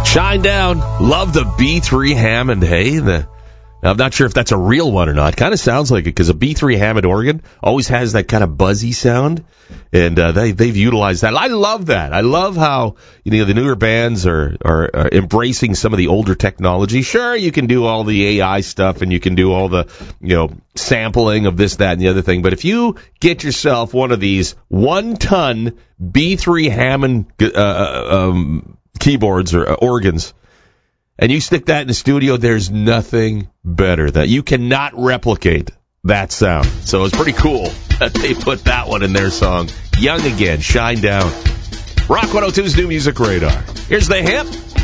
Shine Down. Love the B3 Hammond, hey? I'm not sure if that's a real one or not. Kind of sounds like it because a B3 Hammond organ always has that kind of buzzy sound, and they've utilized that. I love that. I love how the newer bands are embracing some of the older technology. Sure, you can do all the AI stuff and you can do all the sampling of this, that, and the other thing. But if you get yourself one of these 1-ton B3 Hammond keyboards or organs, and you stick that in the studio, there's nothing better. That you cannot replicate that sound. So it's pretty cool that they put that one in their song. Young Again, Shine Down. Rock 102's New Music Radar. Here's The Hip.